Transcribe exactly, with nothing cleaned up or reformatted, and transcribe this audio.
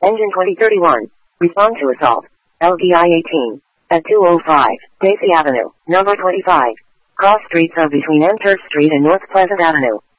Engine twenty thirty-one. Respond to assault. L D I eighteen. At two oh five, Daisy Avenue, number twenty-five. Cross streets are between Amherst Street and North Pleasant Avenue.